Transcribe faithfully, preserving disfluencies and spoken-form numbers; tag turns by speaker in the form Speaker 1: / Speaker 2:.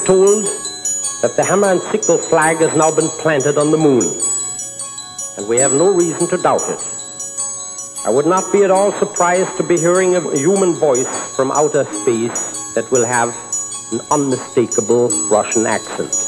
Speaker 1: told that the hammer and sickle flag has now been planted on the moon, and we have no reason to doubt it. I would not be at all surprised to be hearing a human voice from outer space that will have an unmistakable Russian accent.